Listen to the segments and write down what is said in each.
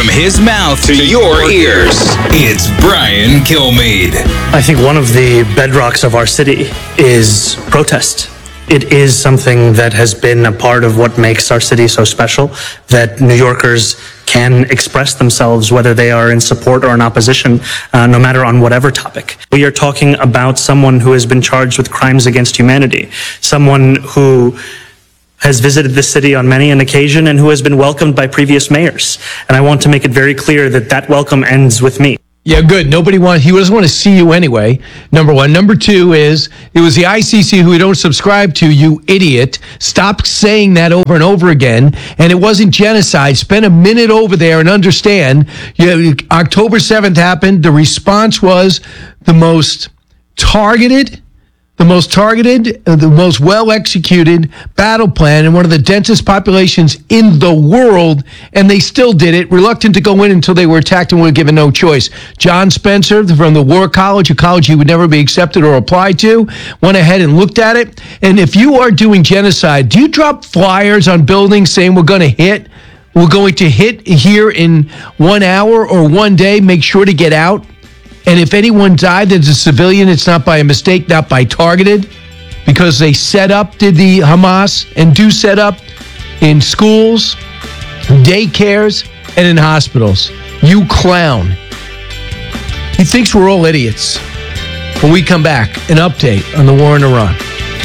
From his mouth to your ears, it's Brian Kilmeade. I think one of the bedrocks of our city is protest. It is something that has been a part of what makes our city so special, that New Yorkers can express themselves whether they are in support or in opposition, no matter on whatever topic. We are talking about someone who has been charged with crimes against humanity, someone who has visited this city on many an occasion and who has been welcomed by previous mayors. And I want to make it very clear that that welcome ends with me. Yeah, good. He doesn't want to see you anyway, number one. Number two is, it was the ICC who we don't subscribe to, you idiot. Stop saying that over and over again. And it wasn't genocide. Spend a minute over there and understand. October 7th happened. The response was the most targeted, the most well-executed battle plan in one of the densest populations in the world, and they still did it, reluctant to go in until they were attacked and were given no choice. John Spencer from the War College, a college he would never be accepted or apply to, went ahead and looked at it. And if you are doing genocide, do you drop flyers on buildings saying we're going to hit here in 1 hour or 1 day, make sure to get out? And if anyone died as a civilian, it's not by a mistake, not by targeted, because they did the Hamas, and do set up in schools, daycares, and in hospitals. You clown. He thinks we're all idiots. When we come back, an update on the war in Iran.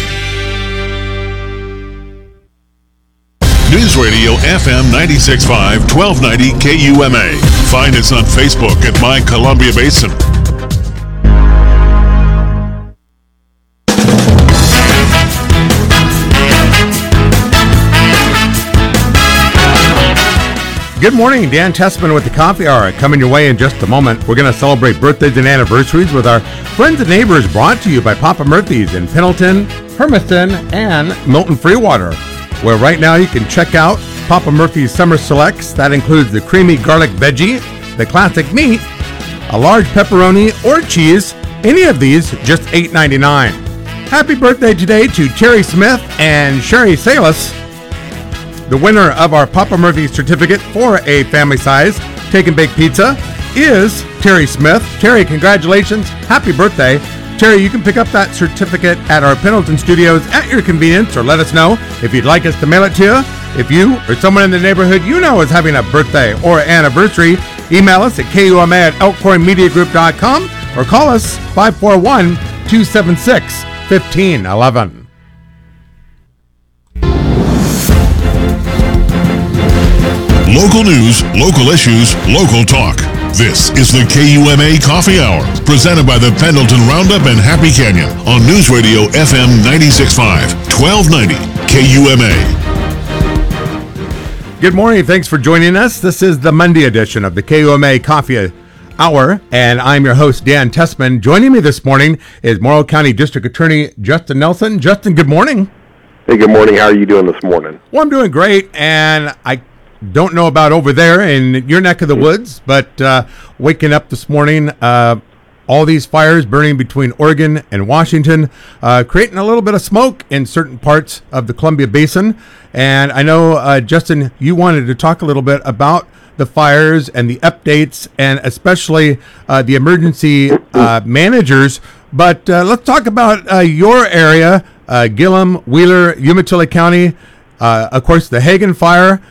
News Radio FM 96.5, 1290 KUMA. Find us on Facebook at My Columbia Basin. Good morning, Dan Tessman with the Coffee Hour. Coming your way in just a moment. We're going to celebrate birthdays and anniversaries with our friends and neighbors, brought to you by Papa Murphy's in Pendleton, Hermiston, and Milton Freewater, where right now you can check out Papa Murphy's Summer Selects. That includes the creamy garlic veggie, the classic meat, a large pepperoni, or cheese. Any of these, just $8.99. Happy birthday today to Terry Smith and Sherry Salas. The winner of our Papa Murphy's certificate for a family size take and bake pizza is Terry Smith. Terry, congratulations. Happy birthday. Terry, you can pick up that certificate at our Pendleton studios at your convenience, or let us know if you'd like us to mail it to you. If you or someone in the neighborhood you know is having a birthday or anniversary, email us at KUMA@elkhornmediagroup.com or call us 541-276-1511. Local news, local issues, local talk. This is the KUMA Coffee Hour, presented by the Pendleton Roundup and Happy Canyon on News Radio FM 96.5, 1290 KUMA. Good morning. Thanks for joining us. This is the Monday edition of the KUMA Coffee Hour, and I'm your host, Dan Tessman. Joining me this morning is Morrow County District Attorney Justin Nelson. Justin, good morning. Hey, good morning. How are you doing this morning? Well, I'm doing great, and I don't know about over there in your neck of the woods, but waking up this morning, all these fires burning between Oregon and Washington, creating a little bit of smoke in certain parts of the Columbia Basin. And I know, Justin, you wanted to talk a little bit about the fires and the updates, and especially the emergency managers. But let's talk about your area, Gillum, Wheeler, Umatilla County. Of course, the Hagen fire,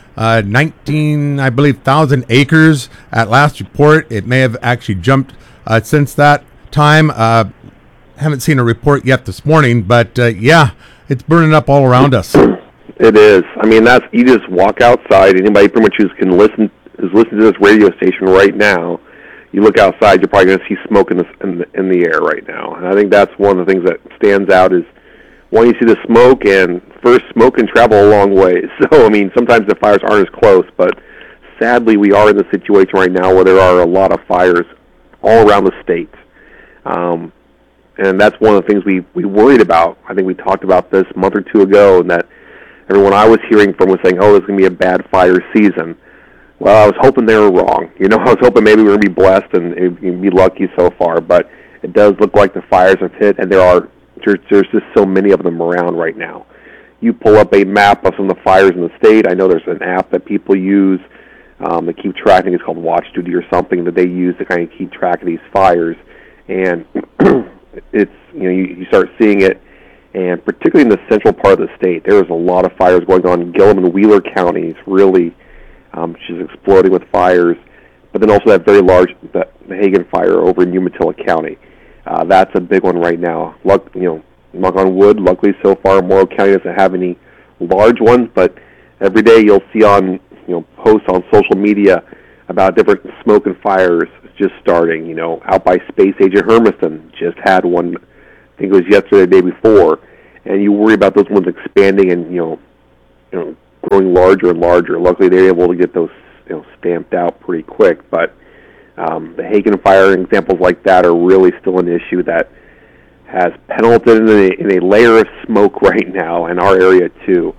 1,000 acres at last report. It may have actually jumped since that time. Haven't seen a report yet this morning, but yeah, it's burning up all around us. It is. I mean, you just walk outside. Anybody pretty much who's listening to this radio station right now, you look outside, you're probably going to see smoke in the air right now. And I think that's one of the things that stands out is, one, you see the smoke, and first, smoke can travel a long way. So, I mean, sometimes the fires aren't as close, but sadly, we are in the situation right now where there are a lot of fires all around the state. And that's one of the things we worried about. I think we talked about this a month or two ago, and that everyone I was hearing from was saying, oh, there's going to be a bad fire season. Well, I was hoping they were wrong. I was hoping maybe we were going to be blessed and be lucky so far, but it does look like the fires have hit, and there's just so many of them around right now. You pull up a map of some of the fires in the state. I know there's an app that people use They keep track. I think it's called Watch Duty or something that they use to kind of keep track of these fires. And it's, you start seeing it, and particularly in the central part of the state, there's a lot of fires going on. Gillum and Wheeler counties really just exploding with fires. But then also that very large, the Hagen fire over in Umatilla County. That's a big one right now. Knock on wood, luckily so far Morrow County doesn't have any large ones, but every day you'll see on posts on social media about different smoke and fires just starting. Out by Space Age at Hermiston just had one. I think it was yesterday, the day before, and you worry about those ones expanding and growing larger and larger. Luckily, they're able to get those stamped out pretty quick. But the Hagen fire and examples like that are really still an issue that has Pendleton in a layer of smoke right now, in our area too.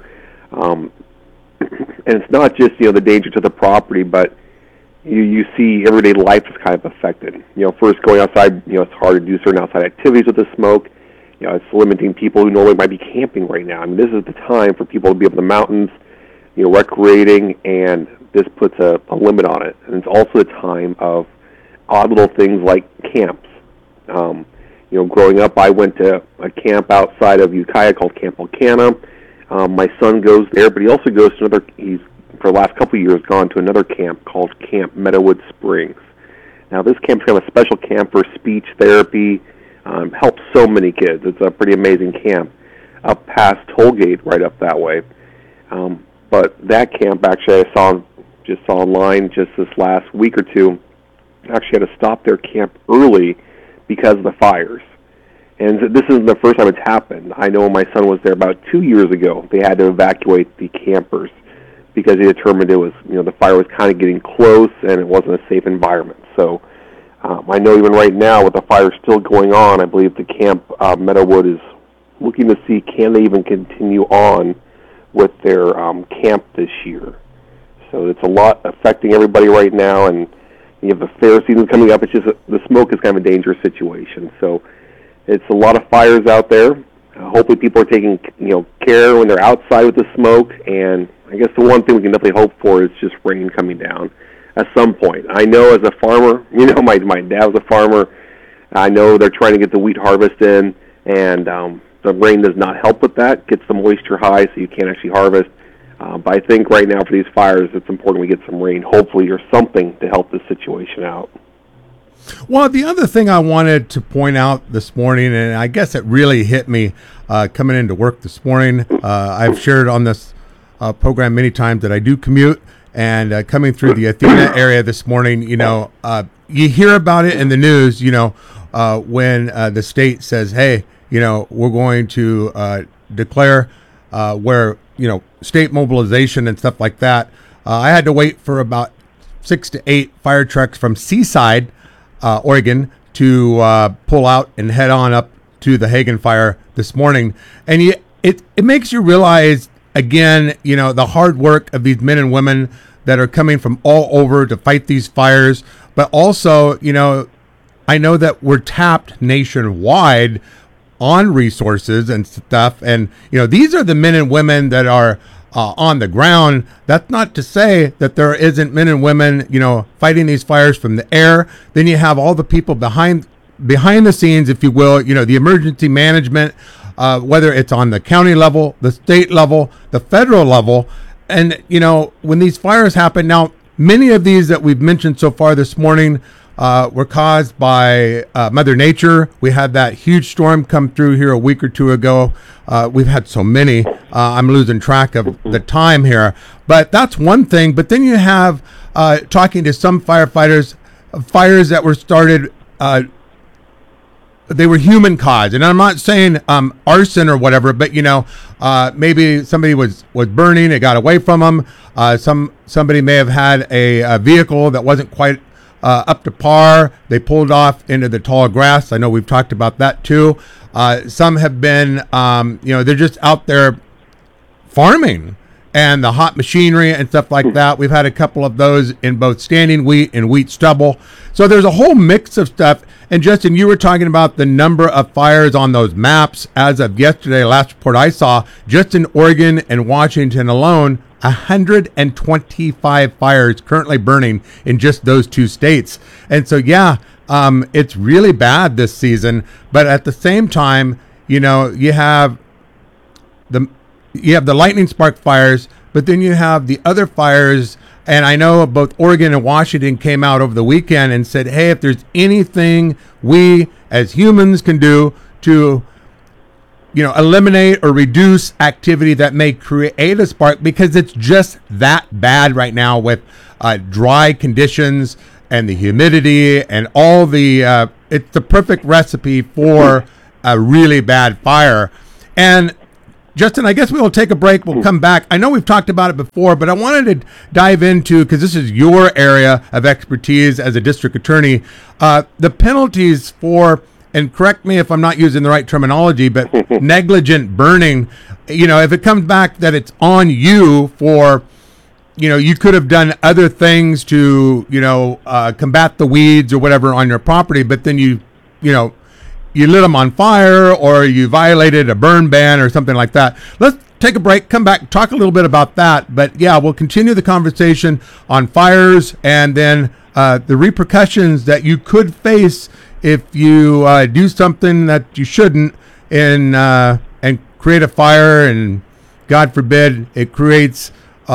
And it's not just the danger to the property, but you see everyday life is kind of affected. First going outside, it's hard to do certain outside activities with the smoke. It's limiting people who normally might be camping right now. I mean, this is the time for people to be up in the mountains, recreating, and this puts a limit on it. And it's also the time of odd little things like camps. Growing up, I went to a camp outside of Ukiah called Camp Elkanah. My son goes there, but he also goes to for the last couple of years, gone to another camp called Camp Meadowood Springs. Now, this camp's kind of a special camp for speech therapy, helps so many kids. It's a pretty amazing camp up past Tollgate, right up that way. But that camp, actually, I saw online just this last week or two, actually had to stop their camp early because of the fires. And this isn't the first time it's happened. I know when my son was there about 2 years ago, they had to evacuate the campers because they determined it was, the fire was kind of getting close and it wasn't a safe environment. So I know even right now with the fire still going on, I believe the Camp Meadowood is looking to see can they even continue on with their camp this year. So it's a lot affecting everybody right now, and you have the fair season coming up. It's just the smoke is kind of a dangerous situation. So it's a lot of fires out there. Hopefully people are taking care when they're outside with the smoke, and I guess the one thing we can definitely hope for is just rain coming down at some point. I know as a farmer, my dad was a farmer. I know they're trying to get the wheat harvest in, and the rain does not help with that. Gets the moisture high, so you can't actually harvest. But I think right now for these fires, it's important we get some rain, hopefully, or something to help this situation out. Well, the other thing I wanted to point out this morning, and I guess it really hit me coming into work this morning, I've shared on this program many times that I do commute, and coming through the Athena area this morning, you hear about it in the news, when the state says, hey, we're going to declare where, state mobilization and stuff like that. I had to wait for about 6 to 8 fire trucks from Seaside, Oregon, to pull out and head on up to the Hagen fire this morning. And it makes you realize, again, the hard work of these men and women that are coming from all over to fight these fires. But also, I know that we're tapped nationwide on resources and stuff. And, these are the men and women that are on the ground. That's not to say that there isn't men and women, fighting these fires from the air. Then you have all the people behind the scenes, if you will, the emergency management, whether it's on the county level, the state level, the federal level. And, when these fires happen, now, many of these that we've mentioned so far this morning were caused by Mother Nature. We had that huge storm come through here a week or two ago. We've had so many. I'm losing track of the time here. But that's one thing. But then you have talking to some firefighters, fires that were started, they were human caused. And I'm not saying arson or whatever, but, maybe somebody was burning, it got away from them. Somebody may have had a vehicle that wasn't quite up to par. They pulled off into the tall grass. I know we've talked about that too. Some have been, they're just out there farming, and the hot machinery and stuff like that. We've had a couple of those in both standing wheat and wheat stubble. So there's a whole mix of stuff. And Justin, you were talking about the number of fires on those maps as of yesterday, last report I saw, just in Oregon and Washington alone, 125 fires currently burning in just those two states. And so, it's really bad this season. But at the same time, you have the lightning spark fires, but then you have the other fires. And I know both Oregon and Washington came out over the weekend and said, hey, if there's anything we as humans can do to, eliminate or reduce activity that may create a spark, because it's just that bad right now with dry conditions and the humidity and all the, it's the perfect recipe for a really bad fire. And Justin, I guess we will take a break. We'll come back. I know we've talked about it before, but I wanted to dive into, because this is your area of expertise as a district attorney, the penalties for, and correct me if I'm not using the right terminology, but negligent burning. If it comes back that it's on you for, you could have done other things to, combat the weeds or whatever on your property, but then you lit them on fire or you violated a burn ban or something like that. Let's take a break, come back, talk a little bit about that. But we'll continue the conversation on fires and then the repercussions that you could face if you do something that you shouldn't and create a fire, and God forbid it creates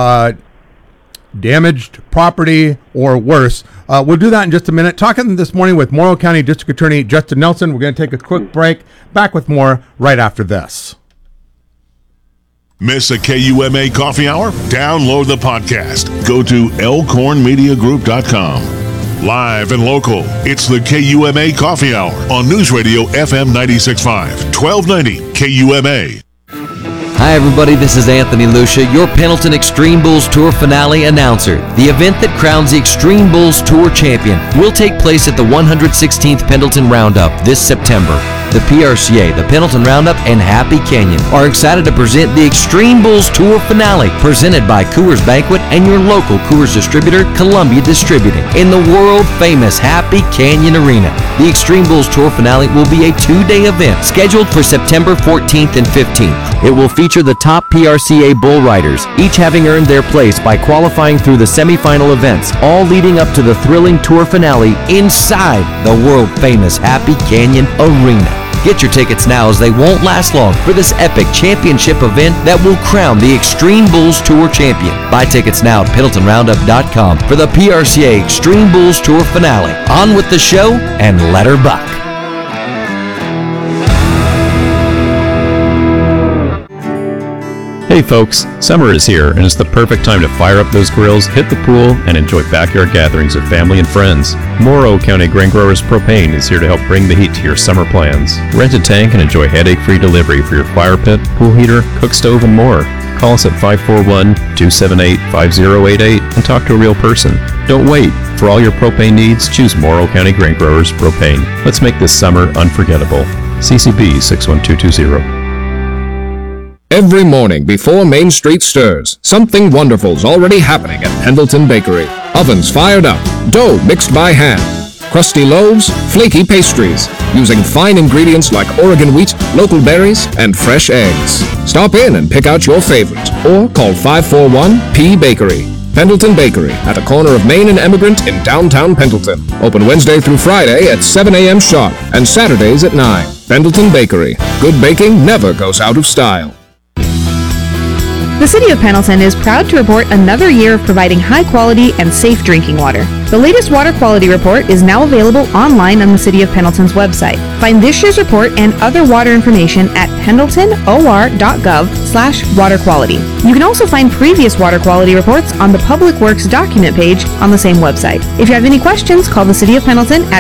damaged property or worse. We'll do that in just a minute. Talking this morning with Morrow County District Attorney Justin Nelson. We're going to take a quick break. Back with more right after this. Miss a KUMA coffee hour? Download the podcast. Go to elkhornmediagroup.com. Live and local, it's the KUMA Coffee Hour on News Radio FM 96.5, 1290 KUMA. Hi everybody, this is Anthony Lucia, your Pendleton Extreme Bulls Tour finale announcer. The event that crowns the Extreme Bulls Tour champion will take place at the 116th Pendleton Roundup this September. The PRCA, the Pendleton Roundup, and Happy Canyon are excited to present the Extreme Bulls Tour finale, presented by Coors Banquet and your local Coors distributor, Columbia Distributing, in the world-famous Happy Canyon Arena. The Extreme Bulls Tour finale will be a 2-day event scheduled for September 14th and 15th. It will feature the top PRCA bull riders, each having earned their place by qualifying through the semifinal events, all leading up to the thrilling tour finale inside the world-famous Happy Canyon Arena. Get your tickets now, as they won't last long for this epic championship event that will crown the Extreme Bulls Tour champion. Buy tickets now at PendletonRoundup.com for the PRCA Extreme Bulls Tour finale. On with the show and let her buck. Hey folks, summer is here and it's the perfect time to fire up those grills, hit the pool, and enjoy backyard gatherings with family and friends. Morrow County Grain Growers Propane is here to help bring the heat to your summer plans. Rent a tank and enjoy headache-free delivery for your fire pit, pool heater, cook stove, and more. Call us at 541-278-5088 and talk to a real person. Don't wait. For all your propane needs, choose Morrow County Grain Growers Propane. Let's make this summer unforgettable. CCB 61220. Every morning before Main Street stirs, something wonderful's already happening at Pendleton Bakery. Ovens fired up, dough mixed by hand, crusty loaves, flaky pastries, using fine ingredients like Oregon wheat, local berries, and fresh eggs. Stop in and pick out your favorite, or call 541-P-Bakery. Pendleton Bakery, at the corner of Main and Emigrant in downtown Pendleton. Open Wednesday through Friday at 7 a.m. sharp and Saturdays at 9. Pendleton Bakery. Good baking never goes out of style. The City of Pendleton is proud to report another year of providing high-quality and safe drinking water. The latest water quality report is now available online on the City of Pendleton's website. Find this year's report and other water information at pendletonor.gov/waterquality. You can also find previous water quality reports on the Public Works document page on the same website. If you have any questions, call the City of Pendleton at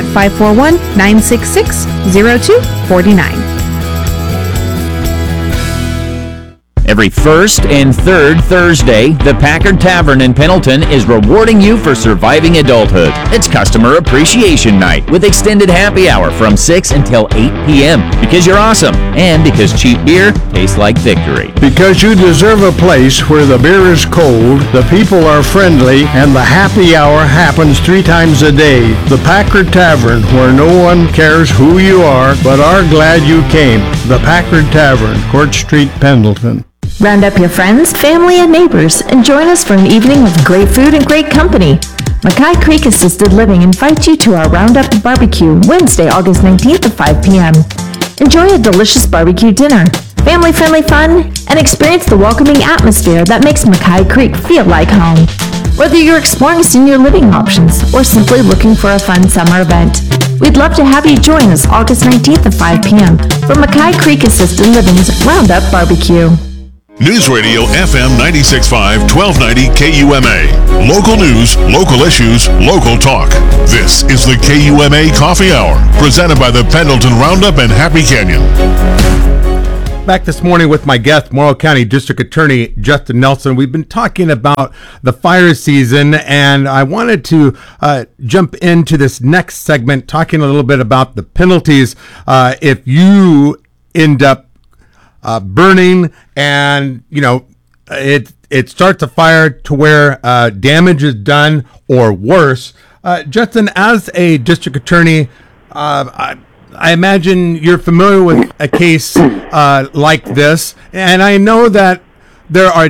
541-966-0249. Every first and third Thursday, the Packard Tavern in Pendleton is rewarding you for surviving adulthood. It's Customer Appreciation Night with extended happy hour from 6 until 8 p.m. Because you're awesome and because cheap beer tastes like victory. Because you deserve a place where the beer is cold, the people are friendly, and the happy hour happens 3 times a day. The Packard Tavern, where no one cares who you are, but are glad you came. The Packard Tavern, Court Street, Pendleton. Round up your friends, family, and neighbors and join us for an evening with great food and great company. Mackay Creek Assisted Living invites you to our Roundup Barbecue Wednesday, August 19th at 5 p.m. Enjoy a delicious barbecue dinner, family-friendly fun, and experience the welcoming atmosphere that makes Mackay Creek feel like home. Whether you're exploring senior living options or simply looking for a fun summer event, we'd love to have you join us August 19th at 5 p.m. for Mackay Creek Assisted Living's Roundup Barbecue. News Radio FM 96.5, 1290 KUMA. Local news, local issues, local talk. This is the KUMA Coffee Hour, presented by the Pendleton Roundup and Happy Canyon. Back this morning with my guest, Morrow County District Attorney Justin Nelson. We've been talking about the fire season, and I wanted to jump into this next segment talking a little bit about the penalties if you end up burning and, you know, it starts a fire to where damage is done or worse. Justin, as a district attorney, I imagine you're familiar with a case like this, and I know that there are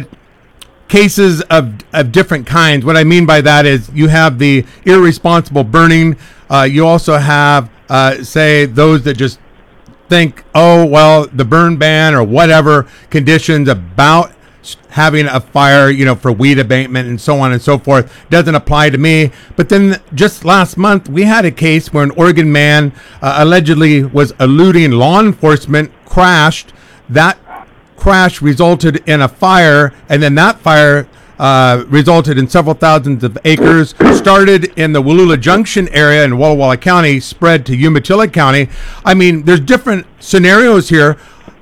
cases of different kinds. What I mean by that is you have the irresponsible burning. You also have, say, those that just think, oh, well, the burn ban or whatever conditions about having a fire, you know, for weed abatement and so on and so forth doesn't apply to me. But then just last month, we had a case where an Oregon man allegedly was eluding law enforcement, crashed. That crash resulted in a fire, and then that fire resulted in several thousands of acres, started in the Wallula Junction area in Walla Walla County, spread to Umatilla County. I mean, there's different scenarios here.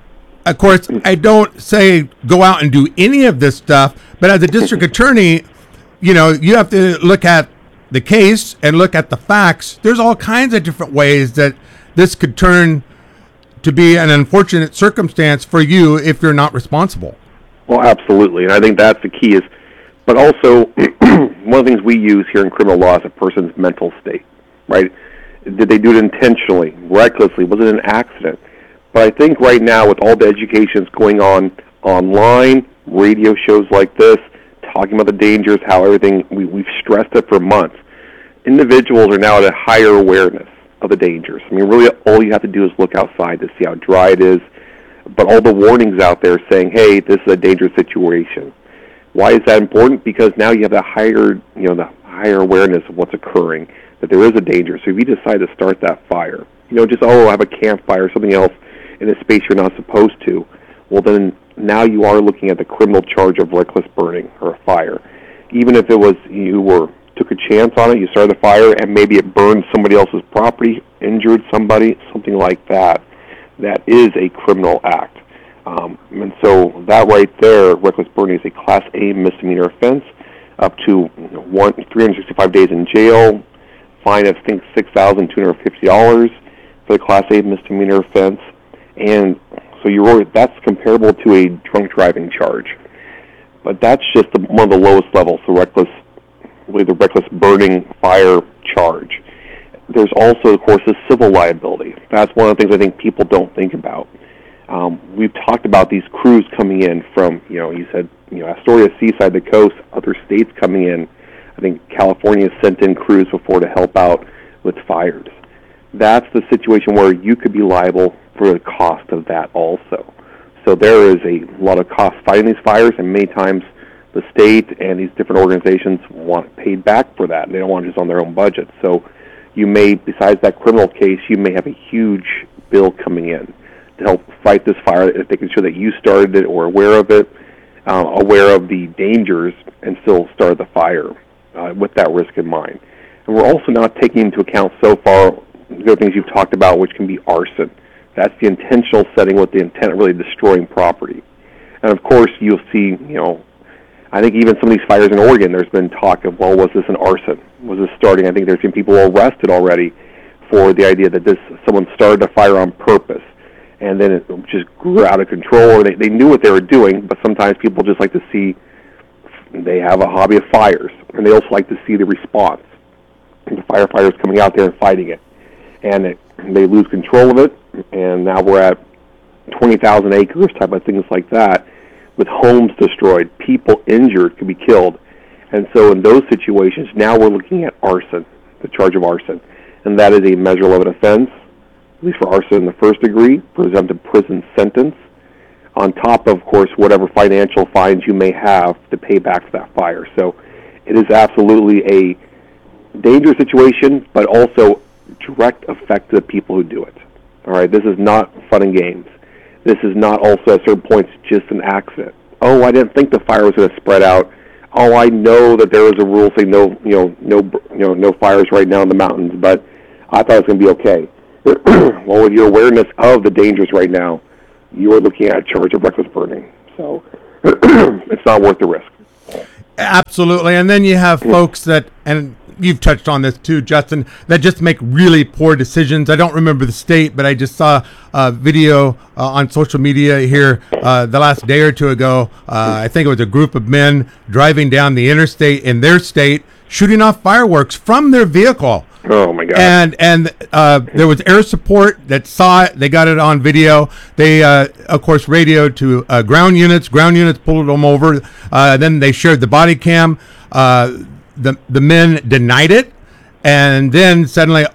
Of course, I don't say go out and do any of this stuff, but as a district attorney, you know, you have to look at the case and look at the facts. There's all kinds of different ways that this could turn to be an unfortunate circumstance for you if you're not responsible. Well, absolutely, and I think that's the key is, but also one of the things we use here in criminal law is a person's mental state, right? Did they do it intentionally, recklessly? Was it an accident? But I think right now with all the education that's going on online, radio shows like this, talking about the dangers, how everything, we've stressed it for months. Individuals are now at a higher awareness of the dangers. I mean, really all you have to do is look outside to see how dry it is. But all the warnings out there saying, hey, this is a dangerous situation. Why is that important? Because now you have the higher awareness of what's occurring, that there is a danger. So if you decide to start that fire, you know, just, have a campfire or something else in a space you're not supposed to, well, then now you are looking at the criminal charge of reckless burning or a fire. Even if it was took a chance on it, you started a fire, and maybe it burned somebody else's property, injured somebody, something like that, that is a criminal act. And so that right there, reckless burning, is a Class A misdemeanor offense, up to 365 days in jail, fine of, I think, $6,250 for the Class A misdemeanor offense. And so that's comparable to a drunk driving charge. But that's just one of the lowest levels, the reckless burning fire charge. There's also, of course, the civil liability. That's one of the things I think people don't think about. We've talked about these crews coming in from, you said, Astoria, Seaside, the coast, other states coming in. I think California sent in crews before to help out with fires. That's the situation where you could be liable for the cost of that also. So there is a lot of cost fighting these fires, and many times the state and these different organizations want paid back for that. They don't want it just on their own budget. So you may, besides that criminal case, you may have a huge bill coming in to help fight this fire, making sure that you started it or aware of it, aware of the dangers, and still start the fire with that risk in mind. And we're also not taking into account so far the other things you've talked about, which can be arson. That's the intentional setting with the intent of really destroying property. And of course, you'll see, I think even some of these fires in Oregon, there's been talk of, well, was this an arson? Was this starting? I think there's been people arrested already for the idea that someone started a fire on purpose, and then it just grew out of control, or they knew what they were doing, but sometimes people just like to see, they have a hobby of fires, and they also like to see the response. The firefighters coming out there and fighting it. And they lose control of it, and now we're at 20,000 acres type of things like that, with homes destroyed, people injured, could be killed. And so in those situations, now we're looking at arson, the charge of arson. And that is a measurable of an offense, at least for arson in the first degree, presumptive prison sentence, on top of course, whatever financial fines you may have to pay back for that fire. So it is absolutely a dangerous situation, but also direct effect to the people who do it. All right, this is not fun and games. This is not also at certain points just an accident. Oh, I didn't think the fire was going to spread out. Oh, I know that there is a rule saying no fires right now in the mountains, but I thought it was going to be okay. Well, with your awareness of the dangers right now, you are looking at a charge of reckless burning. So it's not worth the risk. Absolutely. And then you have folks that, and you've touched on this too, Justin, that just make really poor decisions. I don't remember the state, but I just saw a video on social media here the last day or two ago. I think it was a group of men driving down the interstate in their state, shooting off fireworks from their vehicle. Oh my God! And there was air support that saw it. They got it on video. They of course radioed to ground units. Ground units pulled them over. Then they shared the body cam. The men denied it, and then suddenly,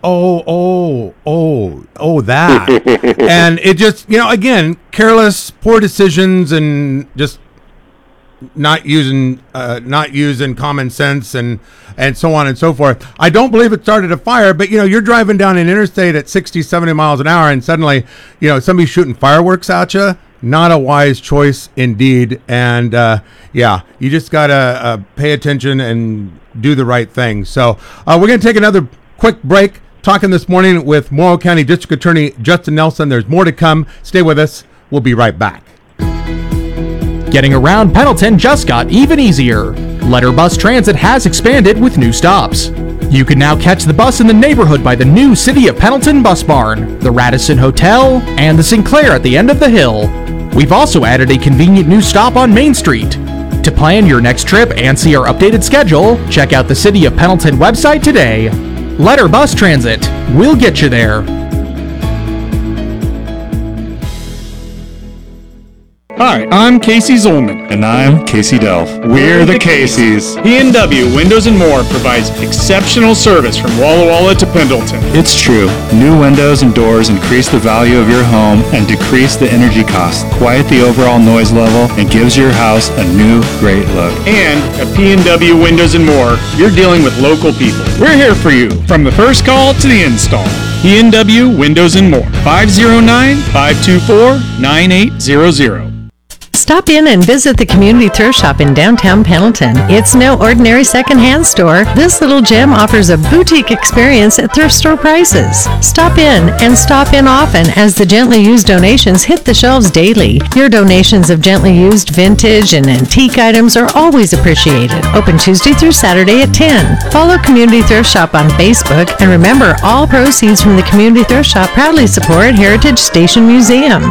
that, and it just, again, careless, poor decisions, and just not using common sense and so on and so forth. I don't believe it started a fire, but you're driving down an interstate at 60, 70 miles an hour, and suddenly, somebody's shooting fireworks at you. Not a wise choice indeed. And you just gotta pay attention and do the right thing. So we're gonna take another quick break. Talking this morning with Morrow County District Attorney Justin Nelson. There's more to come. Stay with us. We'll be right back. Getting around Pendleton just got even easier. Letter Bus Transit has expanded with new stops. You can now catch the bus in the neighborhood by the new City of Pendleton Bus Barn, the Radisson Hotel, and the Sinclair at the end of the hill. We've also added a convenient new stop on Main Street. To plan your next trip and see our updated schedule, check out the City of Pendleton website today. Letter Bus Transit. We'll get you there. Hi, I'm Casey Zolman. And I'm Casey Delph. We're the Caseys. P&W Windows & More provides exceptional service from Walla Walla to Pendleton. It's true. New windows and doors increase the value of your home and decrease the energy cost, quiet the overall noise level, and gives your house a new, great look. And at P&W Windows & More, you're dealing with local people. We're here for you, from the first call to the install. P&W Windows & More, 509-524-9800. Stop in and visit the Community Thrift Shop in downtown Pendleton. It's no ordinary secondhand store. This little gem offers a boutique experience at thrift store prices. Stop in and stop in often as the gently used donations hit the shelves daily. Your donations of gently used vintage and antique items are always appreciated. Open Tuesday through Saturday at 10. Follow Community Thrift Shop on Facebook, and remember, all proceeds from the Community Thrift Shop proudly support Heritage Station Museum.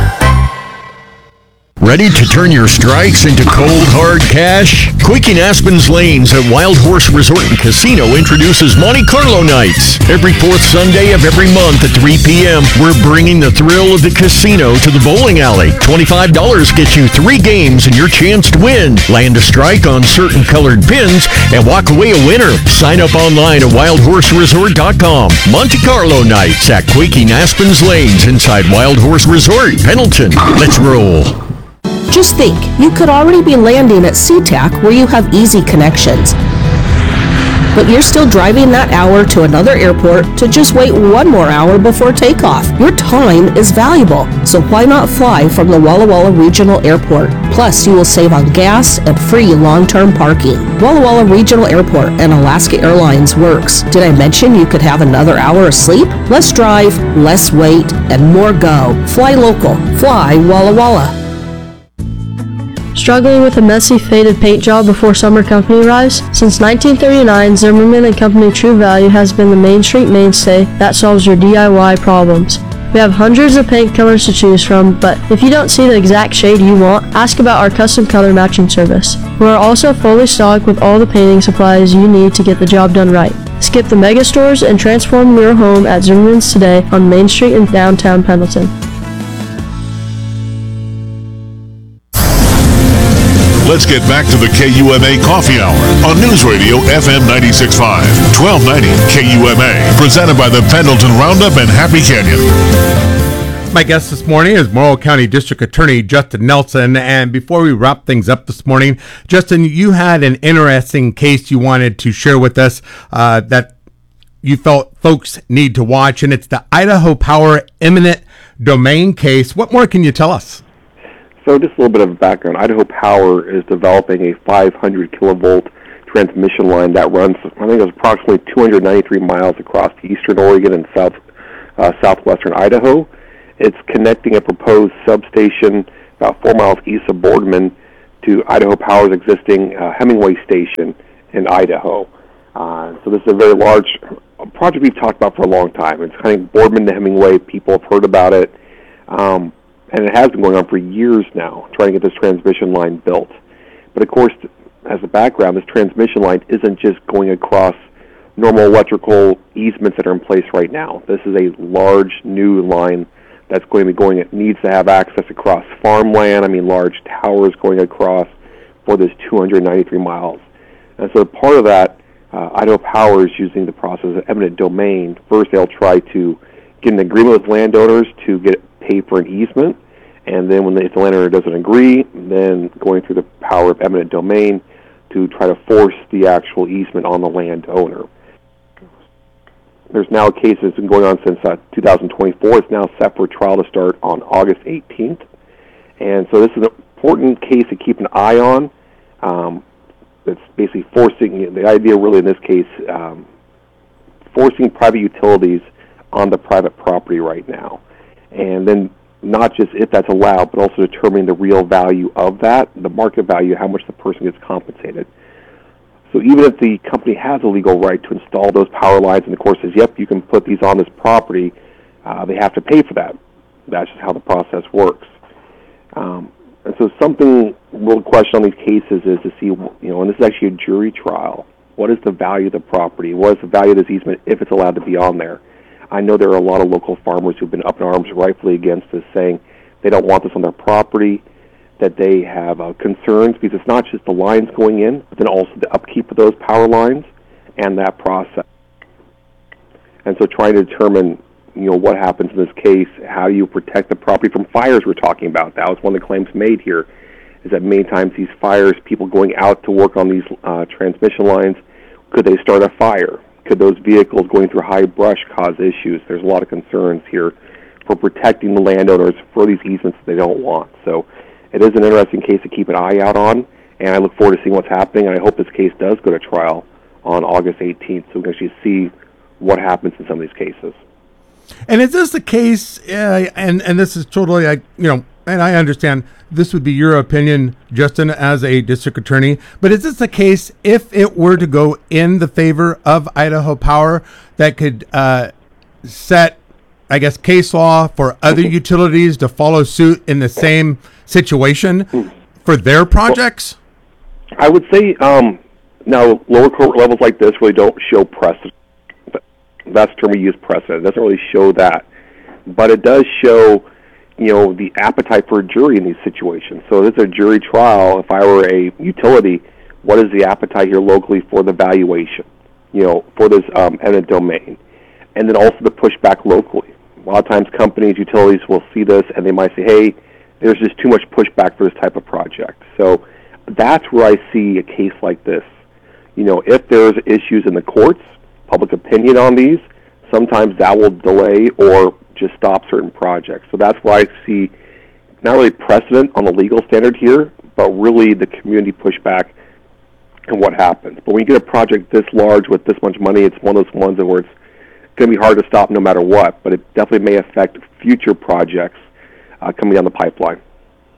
Ready to turn your strikes into cold, hard cash? Quaking Aspen's Lanes at Wild Horse Resort and Casino introduces Monte Carlo Nights. Every fourth Sunday of every month at 3 p.m., we're bringing the thrill of the casino to the bowling alley. $25 gets you 3 games and your chance to win. Land a strike on certain colored pins and walk away a winner. Sign up online at wildhorseresort.com. Monte Carlo Nights at Quaking Aspen's Lanes inside Wild Horse Resort, Pendleton. Let's roll. Just think, you could already be landing at SeaTac where you have easy connections. But you're still driving that hour to another airport to just wait 1 more hour before takeoff. Your time is valuable, so why not fly from the Walla Walla Regional Airport? Plus, you will save on gas and free long-term parking. Walla Walla Regional Airport and Alaska Airlines works. Did I mention you could have another hour of sleep? Less drive, less wait, and more go. Fly local. Fly Walla Walla. Struggling with a messy, faded paint job before summer company arrives? Since 1939, Zimmerman & Company True Value has been the Main Street mainstay that solves your DIY problems. We have hundreds of paint colors to choose from, but if you don't see the exact shade you want, ask about our custom color matching service. We are also fully stocked with all the painting supplies you need to get the job done right. Skip the mega stores and transform your home at Zimmerman's today on Main Street in downtown Pendleton. Let's get back to the KUMA Coffee Hour on News Radio FM 96.5, 1290 KUMA, presented by the Pendleton Roundup and Happy Canyon. My guest this morning is Morrow County District Attorney Justin Nelson. And before we wrap things up this morning, Justin, you had an interesting case you wanted to share with us that you felt folks need to watch, and it's the Idaho Power eminent domain case. What more can you tell us? So just a little bit of background. Idaho Power is developing a 500 kilovolt transmission line that runs, I think it's approximately 293 miles across eastern Oregon and southwestern Idaho. It's connecting a proposed substation about 4 miles east of Boardman to Idaho Power's existing Hemingway station in Idaho. So this is a very large project we've talked about for a long time. It's kind of Boardman to Hemingway. People have heard about it. And it has been going on for years now, trying to get this transmission line built. But of course, as a background, this transmission line isn't just going across normal electrical easements that are in place right now. This is a large new line that's going to be going, it needs to have access across farmland, large towers going across for this 293 miles. And so part of that, Idaho Power is using the process of eminent domain. First, they'll try to get an agreement with landowners to get paid for an easement, and then if the landowner doesn't agree, then going through the power of eminent domain to try to force the actual easement on the landowner. There's now a case that's been going on since 2024. It's now set for trial to start on August 18th. And so this is an important case to keep an eye on. It's basically forcing, the idea really in this case, forcing private utilities on the private property right now. And then not just if that's allowed, but also determining the real value of that, the market value, how much the person gets compensated. So even if the company has a legal right to install those power lines and the court says, yep, you can put these on this property, they have to pay for that. That's just how the process works. And so something, real question on these cases is to see, and this is actually a jury trial, what is the value of the property? What is the value of this easement if it's allowed to be on there? I know there are a lot of local farmers who've been up in arms rightfully against this, saying they don't want this on their property, that they have concerns because it's not just the lines going in, but then also the upkeep of those power lines and that process. And so trying to determine, what happens in this case, how do you protect the property from fires we're talking about? That was one of the claims made here, is that many times these fires, people going out to work on these transmission lines, could they start a fire? Could those vehicles going through high brush cause issues? There's a lot of concerns here for protecting the landowners for these easements they don't want. So it is an interesting case to keep an eye out on, and I look forward to seeing what's happening, and I hope this case does go to trial on August 18th so we can actually see what happens in some of these cases. And is this the case, and this is totally, and I understand this would be your opinion, Justin, as a district attorney, but is this the case if it were to go in the favor of Idaho Power that could set, case law for other utilities to follow suit in the same situation for their projects? I would say now lower court levels like this really don't show precedent. That's the term we use, precedent. It doesn't really show that. But it does show, the appetite for a jury in these situations. So this is a jury trial. If I were a utility, what is the appetite here locally for the valuation, for this eminent domain? And then also the pushback locally. A lot of times companies, utilities will see this and they might say, hey, there's just too much pushback for this type of project. So that's where I see a case like this. If there's issues in the courts, public opinion on these, sometimes that will delay or just stop certain projects. So that's why I see not really precedent on the legal standard here, but really the community pushback and what happens. But when you get a project this large with this much money, it's one of those ones where it's going to be hard to stop no matter what, but it definitely may affect future projects coming down the pipeline.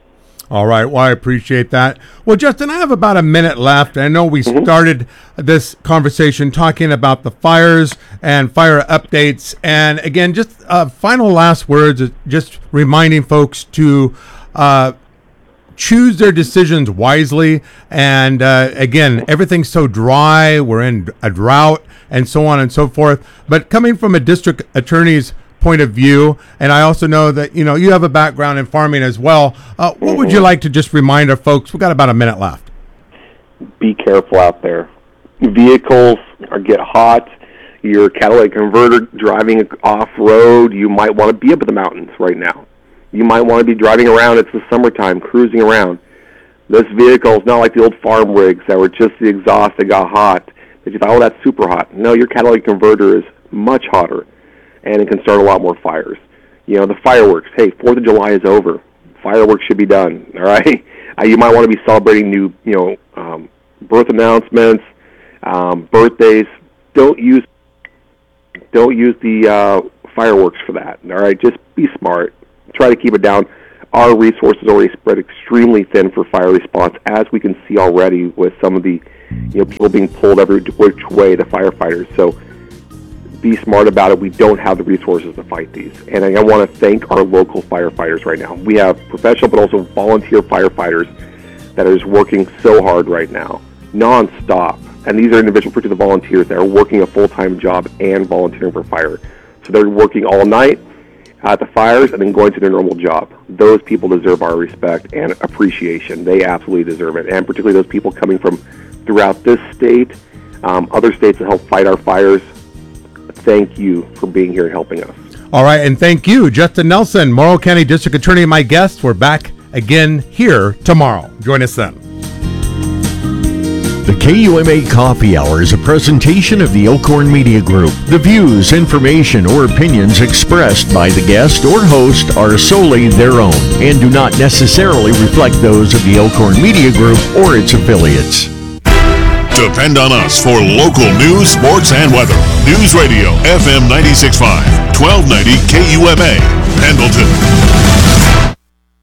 All right. Well, I appreciate that. Well, Justin, I have about a minute left. I know we started this conversation talking about the fires and fire updates. And again, just final last words, just reminding folks to choose their decisions wisely. And again, everything's so dry. We're in a drought and so on and so forth. But coming from a district attorney's point of view, and I also know that you have a background in farming as well. What would you like to just remind our folks? We've got about a minute left. Be careful out there. Vehicles get hot. Your catalytic converter driving off-road, you might want to be up in the mountains right now. You might want to be driving around. It's the summertime, cruising around. This vehicle is not like the old farm rigs that were just the exhaust that got hot. That you thought, oh, that's super hot. No, your catalytic converter is much hotter, and it can start a lot more fires. The fireworks. Hey, 4th of July is over. Fireworks should be done. All right. You might want to be celebrating new, birth announcements, birthdays. Don't use the fireworks for that. All right. Just be smart. Try to keep it down. Our resources already spread extremely thin for fire response, as we can see already with some of the, people being pulled every which way, the firefighters. So be smart about it. We don't have the resources to fight these. And I want to thank our local firefighters right now. We have professional but also volunteer firefighters that are just working so hard right now, nonstop. And these are individuals, particularly the volunteers, that are working a full-time job and volunteering for fire. So they're working all night at the fires and then going to their normal job. Those people deserve our respect and appreciation. They absolutely deserve it. And particularly those people coming from throughout this state, other states that help fight our fires. Thank you for being here and helping us. All right, and thank you, Justin Nelson, Morrow County District Attorney, my guest. We're back again here tomorrow. Join us then. The KUMA Coffee Hour is a presentation of the Elkhorn Media Group. The views, information, or opinions expressed by the guest or host are solely their own and do not necessarily reflect those of the Elkhorn Media Group or its affiliates. Depend on us for local news, sports, and weather. News Radio, FM 96.5, 1290 KUMA, Pendleton.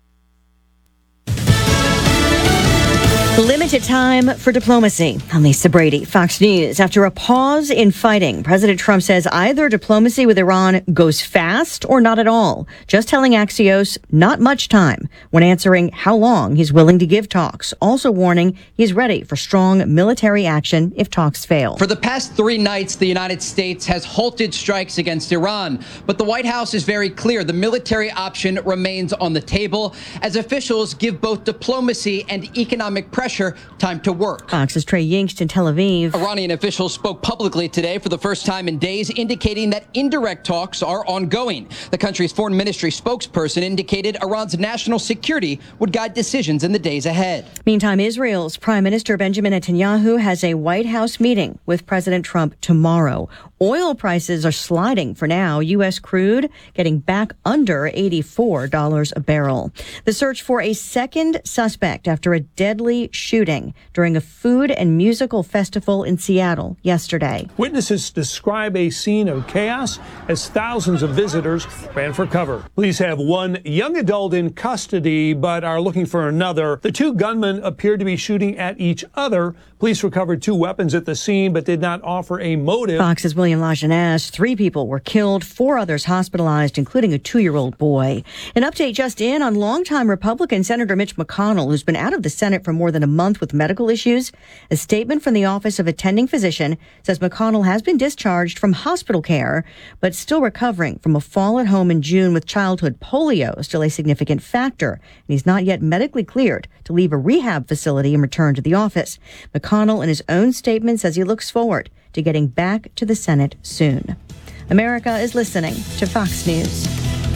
Limited time for diplomacy. I'm Lisa Brady, Fox News. After a pause in fighting, President Trump says either diplomacy with Iran goes fast or not at all. Just telling Axios not much time when answering how long he's willing to give talks. Also warning he's ready for strong military action if talks fail. For the past 3 nights, the United States has halted strikes against Iran. But the White House is very clear. The military option remains on the table as officials give both diplomacy and economic pressure time to work. Fox's Trey Yingst in Tel Aviv. Iranian officials spoke publicly today for the first time in days, indicating that indirect talks are ongoing. The country's foreign ministry spokesperson indicated Iran's national security would guide decisions in the days ahead. Meantime, Israel's Prime Minister Benjamin Netanyahu has a White House meeting with President Trump tomorrow. Oil prices are sliding for now. U.S. crude getting back under $84 a barrel. The search for a second suspect after a deadly shooting during a food and musical festival in Seattle yesterday. Witnesses describe a scene of chaos as thousands of visitors ran for cover. Police have one young adult in custody but are looking for another. The two gunmen appeared to be shooting at each other. Police recovered 2 weapons at the scene but did not offer a motive. Fox's William Lajeunesse. 3 people were killed, 4 others hospitalized, including a 2-year-old boy. An update just in on longtime Republican Senator Mitch McConnell, who's been out of the Senate for more than a month with medical issues. A statement from the Office of Attending Physician says McConnell has been discharged from hospital care, but still recovering from a fall at home in June with childhood polio, still a significant factor. And he's not yet medically cleared to leave a rehab facility and return to the office. McConnell, in his own statement, says he looks forward to getting back to the Senate soon. America is listening to Fox News.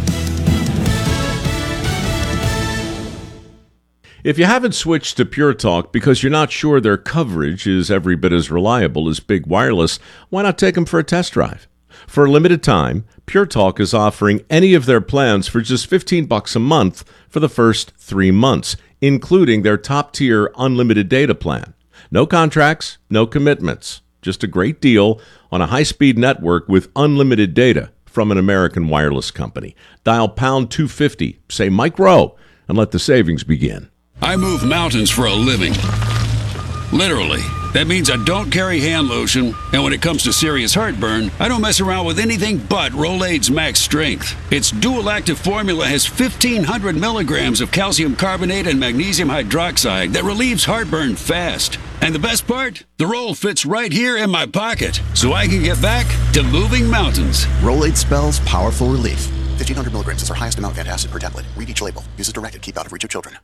If you haven't switched to Pure Talk because you're not sure their coverage is every bit as reliable as Big Wireless, why not take them for a test drive? For a limited time, Pure Talk is offering any of their plans for just $15 a month for the first 3 months, including their top-tier unlimited data plan. No contracts, no commitments. Just a great deal on a high-speed network with unlimited data from an American wireless company. Dial pound 250, say Mike Rowe, and let the savings begin. I move mountains for a living. Literally. That means I don't carry hand lotion, and when it comes to serious heartburn, I don't mess around with anything but Rolaids Max Strength. Its dual-active formula has 1,500 milligrams of calcium carbonate and magnesium hydroxide that relieves heartburn fast. And the best part? The roll fits right here in my pocket, so I can get back to moving mountains. Rolaids spells powerful relief. 1,500 milligrams is our highest amount of antacid per tablet. Read each label. Use as directed. Keep out of reach of children.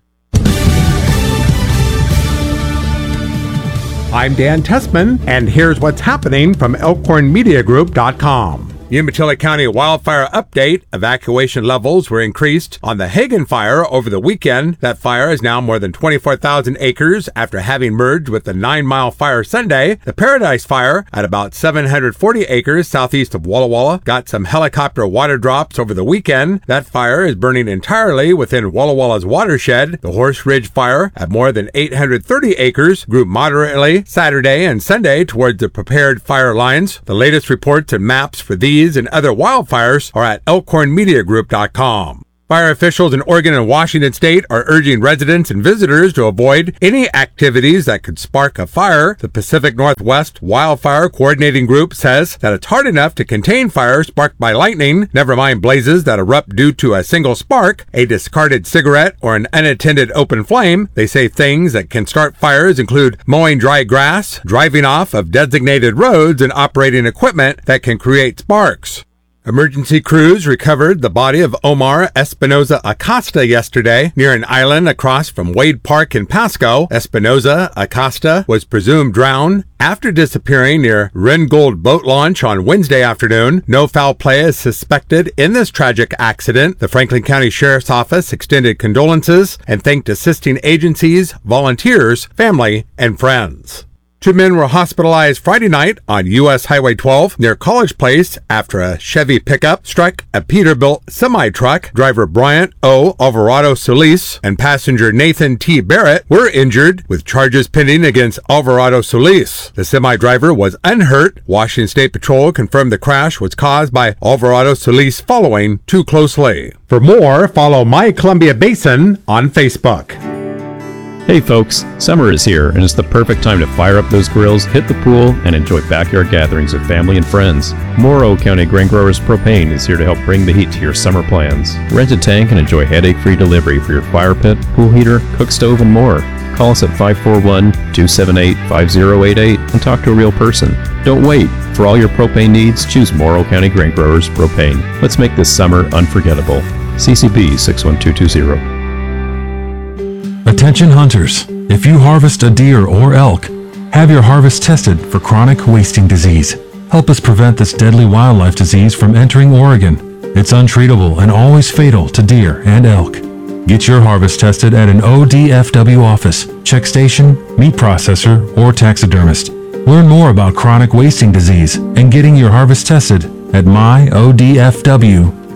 I'm Dan Tessman, and here's what's happening from ElkhornMediaGroup.com. Umatilla County wildfire update. Evacuation levels were increased on the Hagen fire over the weekend. That fire is now more than 24,000 acres after having merged with the 9 Mile fire Sunday. The Paradise fire at about 740 acres southeast of Walla Walla got some helicopter water drops over the weekend. That fire is burning entirely within Walla Walla's watershed. The Horse Ridge fire at more than 830 acres grew moderately Saturday and Sunday towards the prepared fire lines. The latest reports and maps for these and other wildfires are at ElkhornMediaGroup.com. Fire officials in Oregon and Washington state are urging residents and visitors to avoid any activities that could spark a fire. The Pacific Northwest Wildfire Coordinating Group says that it's hard enough to contain fires sparked by lightning, never mind blazes that erupt due to a single spark, a discarded cigarette, or an unattended open flame. They say things that can start fires include mowing dry grass, driving off of designated roads, and operating equipment that can create sparks. Emergency crews recovered the body of Omar Espinoza Acosta yesterday near an island across from Wade Park in Pasco. Espinoza Acosta was presumed drowned after disappearing near Ringgold boat launch on Wednesday afternoon. No foul play is suspected in this tragic accident. The Franklin County Sheriff's Office extended condolences and thanked assisting agencies, volunteers, family, and friends. 2 men were hospitalized Friday night on U.S. Highway 12 near College Place after a Chevy pickup struck a Peterbilt semi-truck. Driver Bryant O. Alvarado Solis and passenger Nathan T. Barrett were injured, with charges pending against Alvarado Solis. The semi-driver was unhurt. Washington State Patrol confirmed the crash was caused by Alvarado Solis following too closely. For more, follow My Columbia Basin on Facebook. Hey folks, summer is here and it's the perfect time to fire up those grills, hit the pool, and enjoy backyard gatherings with family and friends. Morrow County Grain Growers Propane is here to help bring the heat to your summer plans. Rent a tank and enjoy headache-free delivery for your fire pit, pool heater, cook stove, and more. Call us at 541-278-5088 and talk to a real person. Don't wait. For all your propane needs, choose Morrow County Grain Growers Propane. Let's make this summer unforgettable. CCB 61220. Attention hunters, if you harvest a deer or elk, have your harvest tested for chronic wasting disease. Help us prevent this deadly wildlife disease from entering Oregon. It's untreatable and always fatal to deer and elk. Get your harvest tested at an ODFW office, check station, meat processor, or taxidermist. Learn more about chronic wasting disease and getting your harvest tested at myodfw.com.